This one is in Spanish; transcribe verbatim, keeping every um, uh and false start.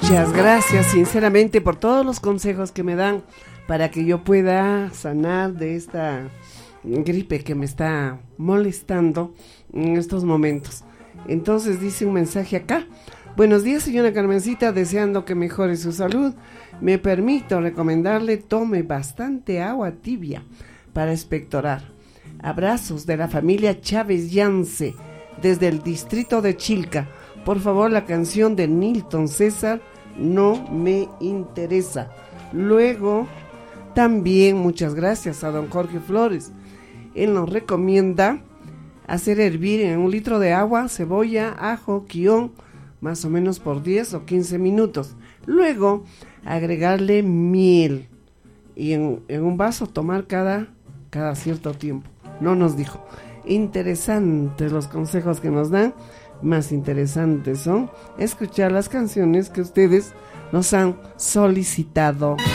Muchas gracias sinceramente por todos los consejos que me dan para que yo pueda sanar de esta gripe que me está molestando en estos momentos. Entonces dice un mensaje acá: buenos días, señora Carmencita, deseando que mejore su salud. Me permito recomendarle tome bastante agua tibia para expectorar. Abrazos de la familia Chávez Yance desde el distrito de Chilca. Por favor, la canción de Nilton César, No me interesa. Luego, también muchas gracias a don Jorge Flores. Él nos recomienda hacer hervir en un litro de agua cebolla, ajo, quión, más o menos por diez o quince minutos. Luego, agregarle miel y en, en un vaso tomar cada, cada cierto tiempo. No nos dijo. Interesantes los consejos que nos dan. Más interesantes son escuchar las canciones que ustedes nos han solicitado.